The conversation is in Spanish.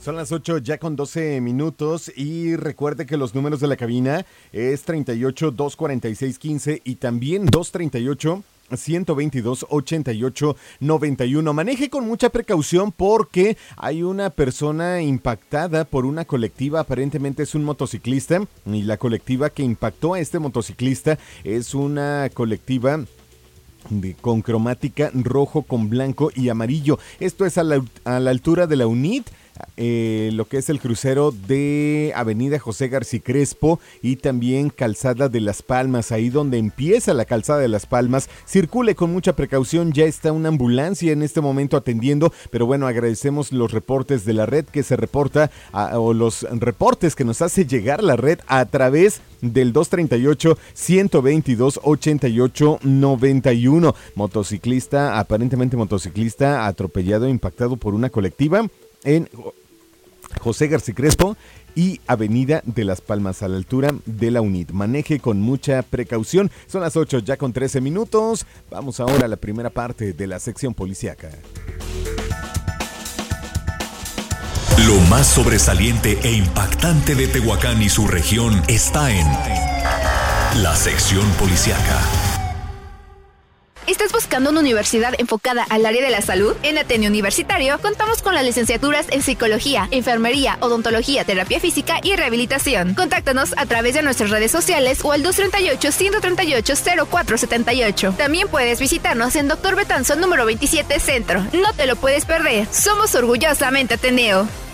Son las 8 ya con 12 minutos y recuerde que los números de la cabina es 38-246-15 y también 238-122-88-91. Maneje con mucha precaución porque hay una persona impactada por una colectiva, aparentemente es un motociclista y la colectiva que impactó a este motociclista es una colectiva con cromática rojo con blanco y amarillo. Esto es a la altura de la UNIT. Lo que es el crucero de Avenida José García Crespo y también Calzada de Las Palmas, ahí donde empieza la Calzada de Las Palmas. Circule con mucha precaución, ya está una ambulancia en este momento atendiendo, pero bueno, agradecemos los reportes de la red que se reporta, o los reportes que nos hace llegar la red a través del 238-122-88-91. Motociclista, aparentemente motociclista atropellado, impactado por una colectiva en José García Crespo y Avenida de Las Palmas, a la altura de la UNIT. Maneje con mucha precaución. Son las 8 ya con 13 minutos. Vamos ahora a la primera parte de la sección policíaca. Lo más sobresaliente e impactante de Tehuacán y su región está en la sección policíaca. ¿Estás buscando una universidad enfocada al área de la salud? En Ateneo Universitario contamos con las licenciaturas en Psicología, Enfermería, Odontología, Terapia Física y Rehabilitación. Contáctanos a través de nuestras redes sociales o al 238-138-0478. También puedes visitarnos en Dr. Betanzón número 27 Centro. No te lo puedes perder. Somos orgullosamente Ateneo.